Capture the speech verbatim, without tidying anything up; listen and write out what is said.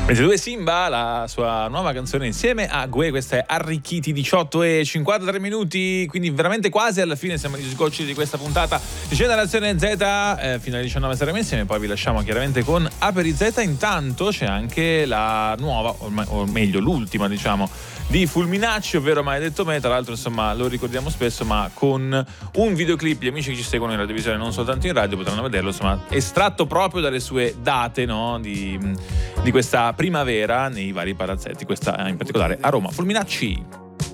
ventidue Simba, la sua nuova canzone insieme a Gue, questa è Arricchiti, diciotto e cinquantatré minuti, quindi veramente quasi alla fine, siamo agli sgocci di questa puntata di Generazione Z, eh, fino alle diciannove saremo insieme, poi vi lasciamo chiaramente con Aperi Z. Intanto c'è anche la nuova, o, o meglio l'ultima diciamo, di Fulminacci, ovvero Maledetto Me. Tra l'altro insomma lo ricordiamo spesso, ma con un videoclip, gli amici che ci seguono in radiovisione, non soltanto in radio, potranno vederlo, insomma estratto proprio dalle sue date, no, di, di questa primavera nei vari palazzetti, questa in particolare a Roma. Fulminacci.